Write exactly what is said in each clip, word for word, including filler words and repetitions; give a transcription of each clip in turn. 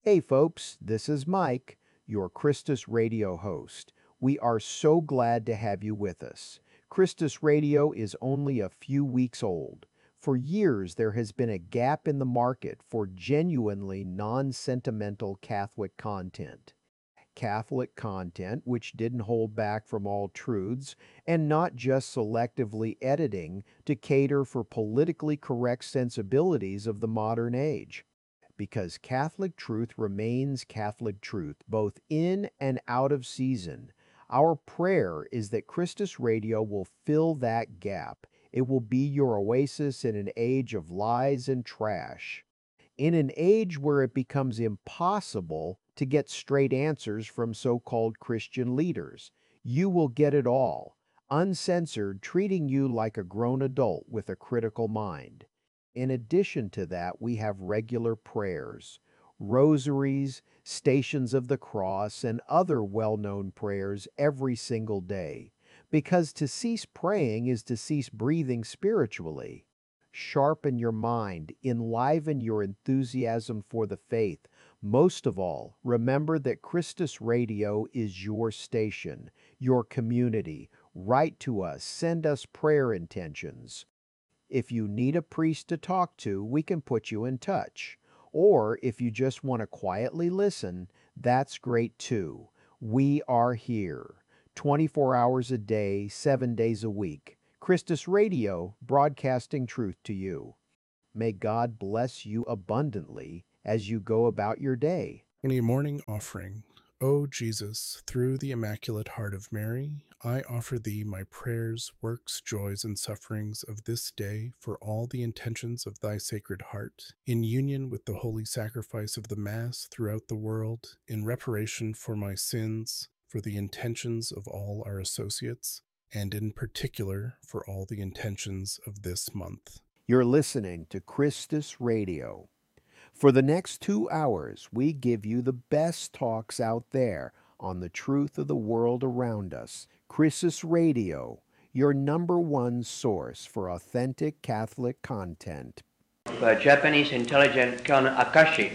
Hey folks, this is Mike, your Christus Radio host. We are so glad to have you with us. Christus Radio is only a few weeks old. For years, there has been a gap in the market for genuinely non sentimental Catholic content. Catholic content which didn't hold back from all truths and not just selectively editing to cater for politically correct sensibilities of the modern age. Because Catholic truth remains Catholic truth, both in and out of season. Our prayer is that Christus Radio will fill that gap. It will be your oasis in an age of lies and trash. In an age where it becomes impossible to get straight answers from so called Christian leaders, you will get it all, uncensored, treating you like a grown adult with a critical mind. In addition to that, we have regular prayers, rosaries, stations of the cross, and other well known prayers every single day. Because to cease praying is to cease breathing spiritually. Sharpen your mind, enliven your enthusiasm for the faith. Most of all, remember that Christus Radio is your station, your community. Write to us, send us prayer intentions. If you need a priest to talk to, we can put you in touch. Or if you just want to quietly listen, that's great too. We are here, twenty-four hours a day, seven days a week. Christus Radio, broadcasting truth to you. May God bless you abundantly as you go about your day. In a morning offering, O Jesus, through the Immaculate Heart of Mary, I offer thee my prayers, works, joys, and sufferings of this day for all the intentions of thy Sacred Heart, in union with the holy sacrifice of the Mass throughout the world, in reparation for my sins, for the intentions of all our associates, and in particular for all the intentions of this month. You're listening to Christus Radio. For the next two hours, we give you the best talks out there on the truth of the world around us. Christus Radio, your number one source for authentic Catholic content. A Japanese intelligence Colonel Akashi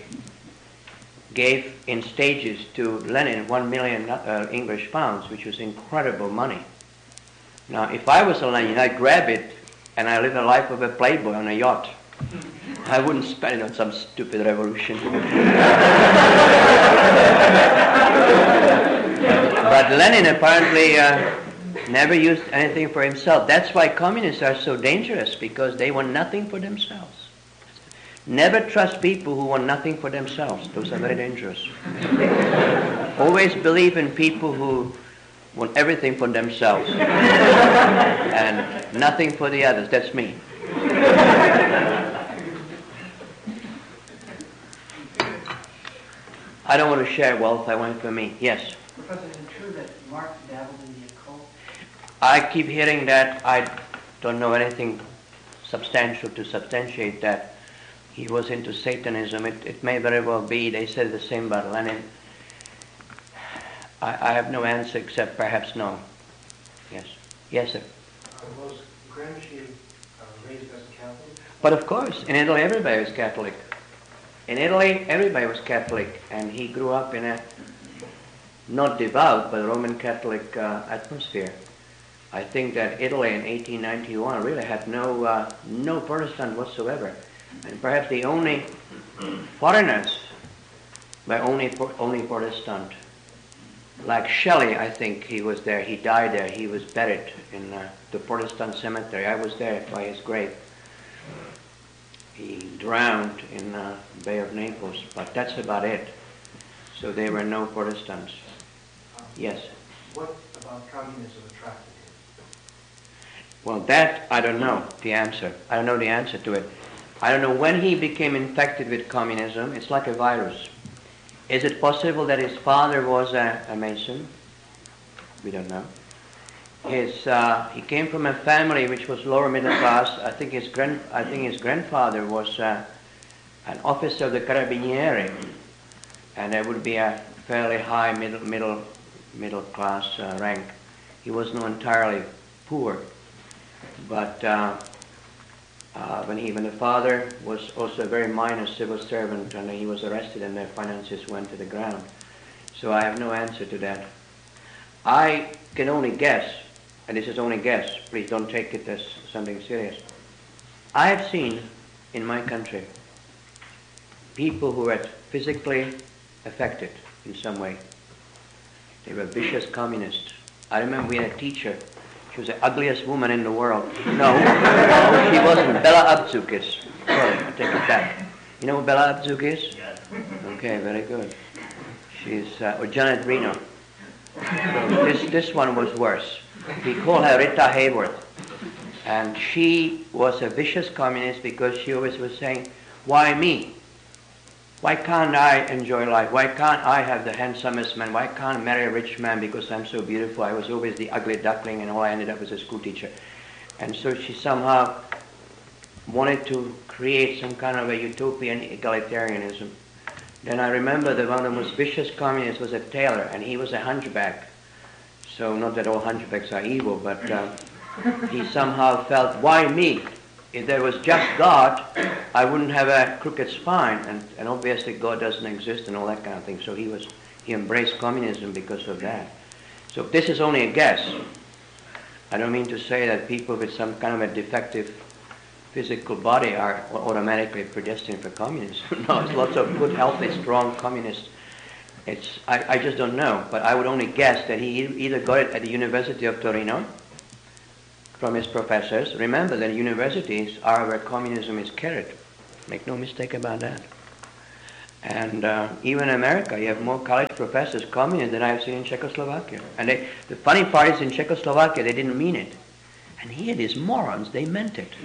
gave in stages to Lenin one million uh, English pounds, which was incredible money. Now, if I was a Lenin, I'd grab it and I live the life of a playboy on a yacht. I wouldn't spend it on some stupid revolution. But Lenin apparently uh, never used anything for himself. That's why communists are so dangerous, because they want nothing for themselves. Never trust people who want nothing for themselves. Those are very dangerous. Always believe in people who want everything for themselves and nothing for the others. That's me. I don't want to share wealth. I want it for me. Yes? Professor, is it true that Marx dabbled in the occult? I keep hearing that. I don't know anything substantial to substantiate that. He was into Satanism. It, it may very well be. They said the same about Lenin. I, I have no answer except perhaps no. Yes. Yes, sir. Uh, was Gramsci uh, raised as a Catholic? But of course, in Italy everybody was Catholic. In Italy everybody was Catholic, and he grew up in a not devout but Roman Catholic uh, atmosphere. I think that Italy in eighteen ninety-one really had no uh, no Protestant whatsoever, and perhaps the only foreigners were only only Protestant. Like Shelley, I think he was there. He died there. He was buried in uh, the Protestant cemetery. I was there by his grave. He drowned in the uh, Bay of Naples, but that's about it. So there were no Protestants. Um, Yes. What about communism attracted him? Well, that I don't know the answer. I don't know the answer to it. I don't know when he became infected with communism. It's like a virus. Is it possible that his father was a, a Mason? We don't know. His uh, he came from a family which was lower middle class. I think his grand I think his grandfather was uh, an officer of the Carabinieri, and there would be a fairly high middle middle middle class uh, rank. He was not entirely poor, but uh, Uh, when he, when the father was also a very minor civil servant, and he was arrested, and their finances went to the ground. So I have no answer to that. I can only guess, and this is only guess. Please don't take it as something serious. I have seen in my country people who were physically affected in some way. They were vicious communists. I remember we had a teacher. She was the ugliest woman in the world. No, no, she wasn't. Bella Abzugis. Sorry, I take it back. You know who Bella Abzug is? Yes. Okay, very good. She's, uh, or Janet Reno. So this, this one was worse. We call her Rita Hayworth. And she was a vicious communist because she always was saying, why me? Why can't I enjoy life? Why can't I have the handsomest man? Why can't I marry a rich man because I'm so beautiful? I was always the ugly duckling, and all I ended up as a school teacher. And so she somehow wanted to create some kind of a utopian egalitarianism. Then I remember that one of the most vicious communists was a tailor, and he was a hunchback. So not that all hunchbacks are evil, but uh, he somehow felt, why me? If there was just God, I wouldn't have a crooked spine, and, and obviously God doesn't exist and all that kind of thing. So he was he embraced communism because of that. So this is only a guess. I don't mean to say that people with some kind of a defective physical body are automatically predestined for communism. No, there's lots of good, healthy, strong communists. It's I, I just don't know, but I would only guess that he either got it at the University of Torino from his professors. Remember that universities are where communism is carried. Make no mistake about that. And uh, even in America, you have more college professors communist than I've seen in Czechoslovakia. And they, the funny part is in Czechoslovakia, they didn't mean it. And here, these morons, they meant it.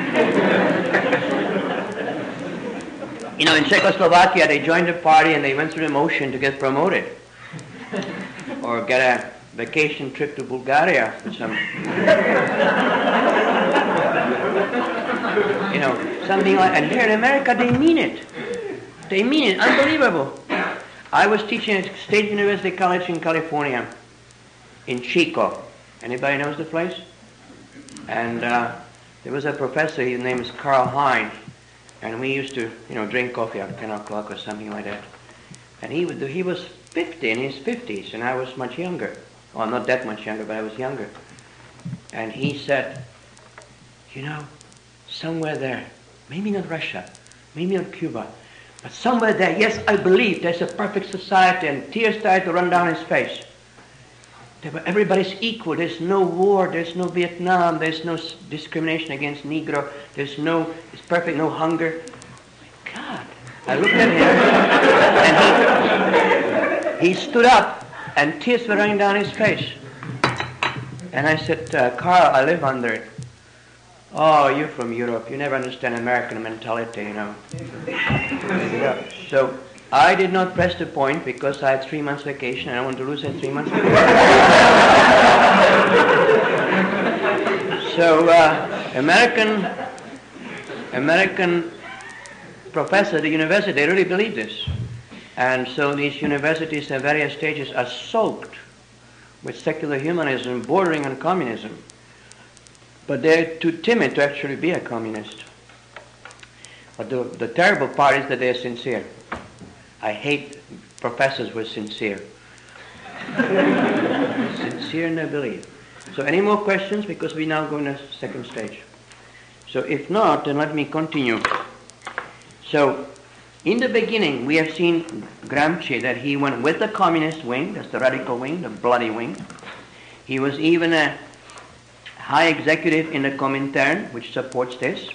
You know, in Czechoslovakia, they joined the party and they went through the motion to get promoted. Or get a vacation trip to Bulgaria for some, you know, something like, and here in America they mean it. They mean it, unbelievable. I was teaching at State University College in California, in Chico. Anybody knows the place? And uh, there was a professor, his name is Carl Hein, and we used to, you know, drink coffee at ten o'clock or something like that. And he was, he was fifty, in his fifties, and I was much younger. Well, not that much younger, but I was younger. And he said, you know, somewhere there, maybe not Russia, maybe not Cuba, but somewhere there, yes, I believe there's a perfect society, and tears started to run down his face. Everybody's equal, there's no war, there's no Vietnam, there's no discrimination against Negro, there's no, it's perfect, no hunger. God, I looked at him, and he, he stood up, and tears were running down his face. And I said, uh, Carl, I live under it. Oh, you're from Europe. You never understand American mentality, you know. So I did not press the point because I had three months vacation and I wanted to lose that three months vacation. So uh, American, American professors at the university, they really believe this. And so these universities at various stages are soaked with secular humanism bordering on communism. But they're too timid to actually be a communist. But the, the terrible part is that they're sincere. I hate professors who are sincere. Sincere in their belief. So any more questions? Because we now go in the second stage. So if not, then let me continue. So in the beginning, we have seen Gramsci that he went with the communist wing, that's the radical wing, the bloody wing. He was even a high executive in the Comintern, which supports this.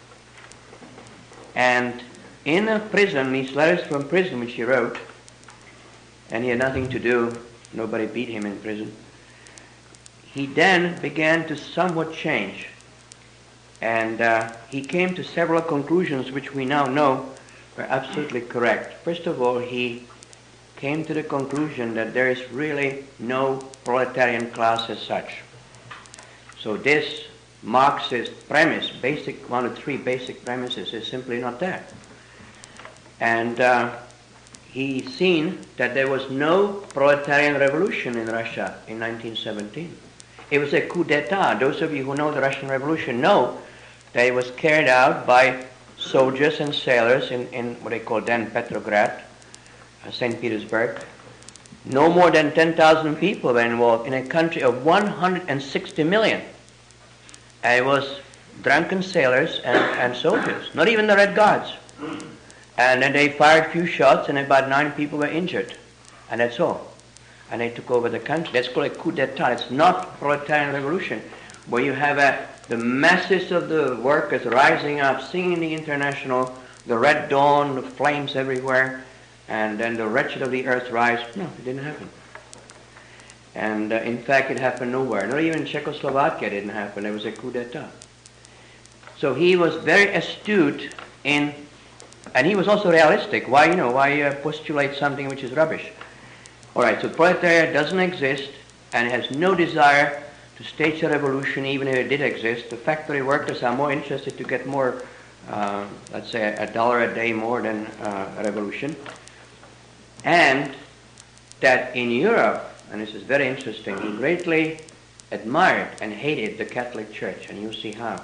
And in a prison, these letters from prison which he wrote, and he had nothing to do, nobody beat him in prison, he then began to somewhat change. And uh, he came to several conclusions which we now know were absolutely correct. First of all, he came to the conclusion that there is really no proletarian class as such. So this Marxist premise, basic, one of three basic premises, is simply not there. And uh, he seen that there was no proletarian revolution in Russia in nineteen seventeen. It was a coup d'etat. Those of you who know the Russian Revolution know that was carried out by soldiers and sailors in, in what they call then Petrograd, uh, Saint Petersburg. No more than ten thousand people were involved in a country of one hundred sixty million. And it was drunken sailors and, and soldiers, not even the Red Guards. And then they fired a few shots and about nine people were injured. And that's all. And they took over the country. That's called a coup d'etat. It's not proletarian revolution, where you have a, the masses of the workers rising up, singing the International, the Red Dawn, the flames everywhere, and then the wretched of the earth rise. No, it didn't happen. And uh, in fact, it happened nowhere. Not even in Czechoslovakia didn't happen. It was a coup d'etat. So he was very astute in, and he was also realistic. Why, you know, why uh, postulate something which is rubbish? All right, so proletariat doesn't exist and has no desire to stage a revolution, even if it did exist. The factory workers are more interested to get more, uh, let's say, a dollar a day more than uh, a revolution. And that in Europe, and this is very interesting, he greatly admired and hated the Catholic Church, and you'll see how.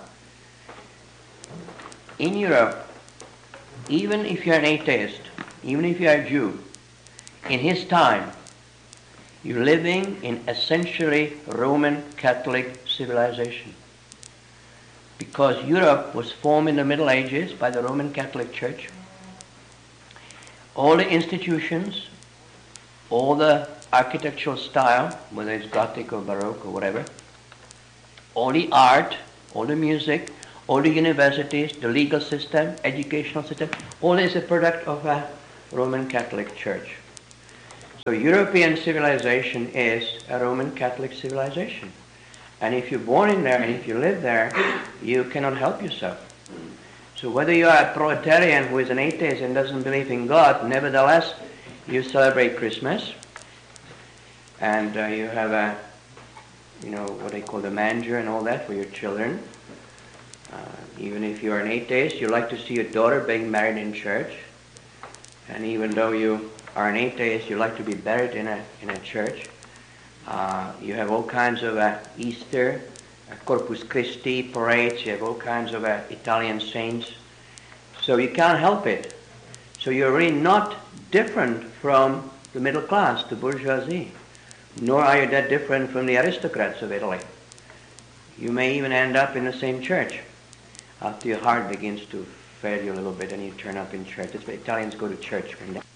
In Europe, even if you're an atheist, even if you're a Jew, in his time, you're living in essentially Roman Catholic civilization. Because Europe was formed in the Middle Ages by the Roman Catholic Church. All the institutions, all the architectural style, whether it's Gothic or Baroque or whatever, all the art, all the music, all the universities, the legal system, educational system, all is a product of a Roman Catholic Church. So European civilization is a Roman Catholic civilization. And if you're born in there and if you live there, you cannot help yourself. So whether you are a proletarian who is an atheist and doesn't believe in God, nevertheless, you celebrate Christmas. And uh, you have a, you know, what they call the manger and all that for your children. Uh, even if you're an atheist, you like to see your daughter being married in church. And even though you are an atheist, you like to be buried in a, in a church. Uh, you have all kinds of uh, Easter, uh, Corpus Christi parades, you have all kinds of uh, Italian saints. So you can't help it. So you're really not different from the middle class, the bourgeoisie. Nor are you that different from the aristocrats of Italy. You may even end up in the same church after your heart begins to fail you a little bit and you turn up in church. That's why Italians go to church.